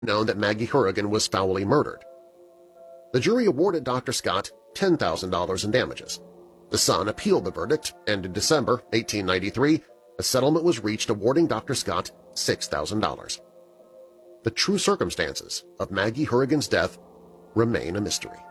known that Maggie Hourigan was foully murdered. The jury awarded Dr. Scott $10,000 in damages. The Sun appealed the verdict, and in December 1893, a settlement was reached awarding Dr. Scott $6,000. The true circumstances of Maggie Hourigan's death remain a mystery.